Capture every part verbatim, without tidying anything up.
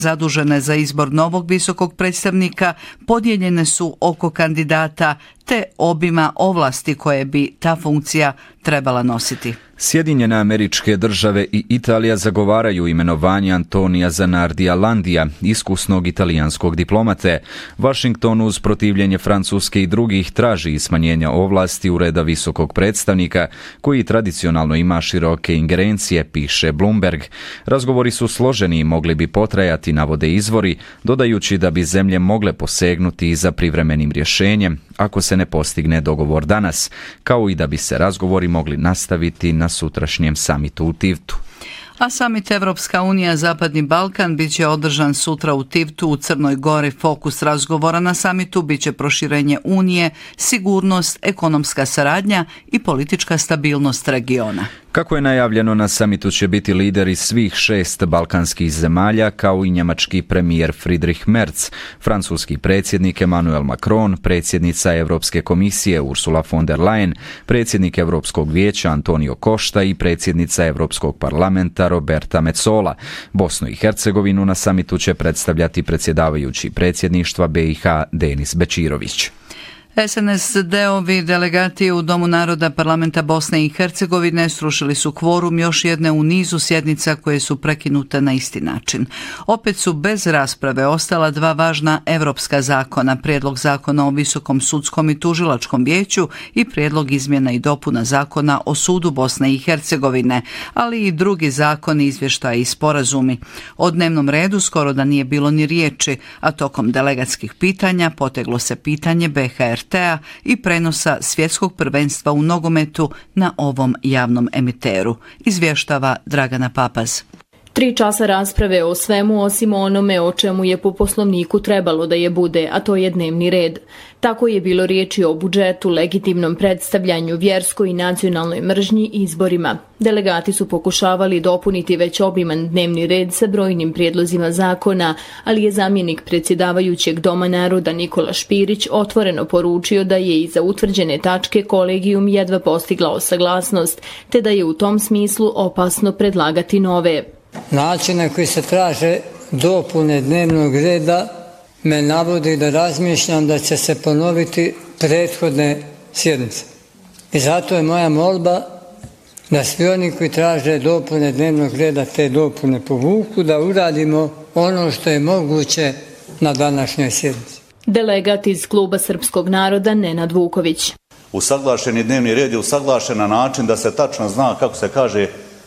zadužene za izbor novog visokog predstavnika podijeljene su oko kandidata te obima ovlasti koje bi ta funkcija trebala nositi. Sjedinjene Američke Države i Italija zagovaraju imenovanje Antonija Zanardija Landija, iskusnog italijanskog diplomate. Washington uz protivljenje Francuske i drugih traži smanjenja ovlasti ureda visokog predstavnika, koji tradicionalno ima široke ingerencije, piše Bloomberg. Razgovori su složeni i mogli bi potrajati, navode izvori, dodajući da bi zemlje mogle posegnuti za privremenim rješenjem ako se ne postigne dogovor danas, kao i da bi se razgovori mogli nastaviti na sutrašnjem samitu u Tivtu. A samit Evropska unija Zapadni Balkan bit će održan sutra u Tivtu u Crnoj Gori. Fokus razgovora na samitu bit će proširenje Unije, sigurnost, ekonomska saradnja i politička stabilnost regiona. Kako je najavljeno, na samitu će biti lideri svih šest balkanskih zemalja, kao i njemački premijer Friedrich Merz, francuski predsjednik Emmanuel Macron, predsjednica Europske komisije Ursula von der Leyen, predsjednik Europskog vijeća Antonio Costa i predsjednica Europskog parlamenta Roberta Metsola. Bosnu i Hercegovinu na samitu će predstavljati predsjedavajući predsjedništva B i H Denis Bečirović. S N S D-ovi delegati u Domu naroda Parlamenta Bosne i Hercegovine srušili su kvorum još jedne u nizu sjednica koje su prekinute na isti način. Opet su bez rasprave ostala dva važna evropska zakona, prijedlog zakona o Visokom sudskom i tužilačkom vijeću i prijedlog izmjena i dopuna zakona o sudu Bosne i Hercegovine, ali i drugi zakoni, izvještaji i sporazumi. O dnevnom redu skoro da nije bilo ni riječi, a tokom delegatskih pitanja poteglo se pitanje B H R T-a i prenosa svjetskog prvenstva u nogometu na ovom javnom emiteru, izvještava Dragana Papaz. Tri časa rasprave o svemu osim onome o čemu je po poslovniku trebalo da je bude, a to je dnevni red. Tako je bilo riječi o budžetu, legitimnom predstavljanju, vjerskoj i nacionalnoj mržnji i izborima. Delegati su pokušavali dopuniti već obiman dnevni red sa brojnim prijedlozima zakona, ali je zamjenik predsjedavajućeg Doma naroda Nikola Špirić otvoreno poručio da je i za utvrđene tačke kolegijum jedva postigla saglasnost, te da je u tom smislu opasno predlagati nove. Način na koji se traže dopune dnevnog reda me navodi da razmišljam da će se ponoviti prethodne sjednice. I zato je moja molba da svi oni koji traže dopune dnevnog reda te dopune povuku, da uradimo ono što je moguće na današnjoj sjednici. Delegat iz Kluba srpskog naroda Nenad Vuković. Usaglašeni dnevni red je usaglašen na način da se tačno zna, kako se kaže,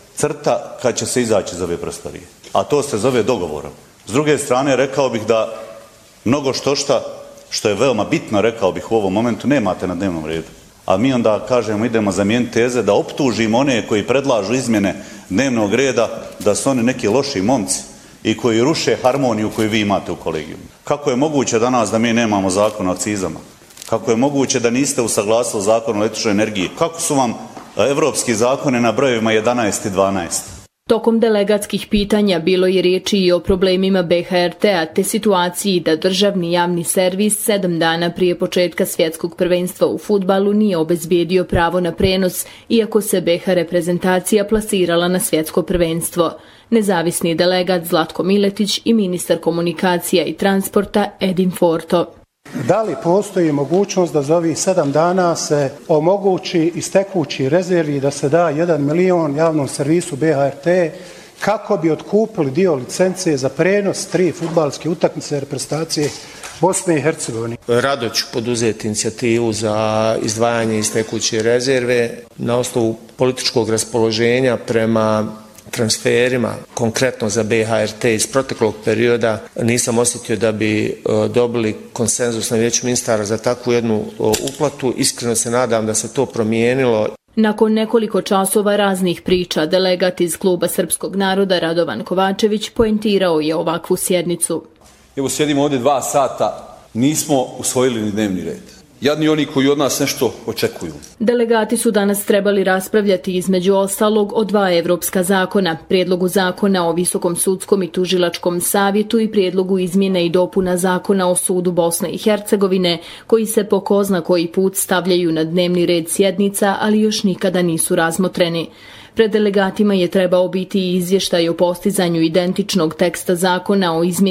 crta kad će se izaći iz ove prostorije. A to se zove dogovorom. S druge strane, rekao bih da mnogo što šta, što je veoma bitno, rekao bih u ovom momentu, nemate na dnevnom redu. A mi onda kažemo, idemo zamijeniti teze da optužimo one koji predlažu izmjene dnevnog reda, da su oni neki loši momci i koji ruše harmoniju koju vi imate u kolegiju. Kako je moguće danas da mi nemamo zakon o akcizama? Kako je moguće da niste usaglasili zakon o električnoj energiji? Kako su vam evropski zakone na brojevima jedanaest i dvanaest? Tokom delegatskih pitanja bilo je riječi i o problemima B H R T-a te situaciji da državni javni servis sedam dana prije početka svjetskog prvenstva u fudbalu nije obezbijedio pravo na prenos, iako se B H reprezentacija plasirala na svjetsko prvenstvo. Nezavisni delegat Zlatko Miletić i ministar komunikacija i transporta Edin Forto. Da li postoji mogućnost da za ovih sedam dana se omogući iz tekući rezervi da se da jedan milion javnom servisu B H R T kako bi otkupili dio licence za prenos tri fudbalske utakmice reprezentacije Bosne i Hercegovine? Rado ću poduzeti inicijativu za izdvajanje iz tekuće rezerve na osnovu političkog raspoloženja prema transferima, konkretno za B H R T iz proteklog perioda. Nisam osjetio da bi dobili konsenzus na vijeću ministara za takvu jednu uplatu. Iskreno se nadam da se to promijenilo. Nakon nekoliko časova raznih priča, delegat iz Kluba srpskog naroda Radovan Kovačević poentirao je ovakvu sjednicu. Evo sjedimo ovdje dva sata, nismo usvojili ni dnevni red. Jadni oni koji od nas nešto očekuju. Delegati su danas trebali raspravljati između ostalog o dva evropska zakona, prijedlogu zakona o Visokom sudskom i tužilačkom savjetu i prijedlogu izmjene i dopuna zakona o sudu Bosne i Hercegovine, koji se po ko zna koji put stavljaju na dnevni red sjednica, ali još nikada nisu razmotreni. Pred delegatima je trebao biti i izvještaj o postizanju identičnog teksta zakona o izmjeni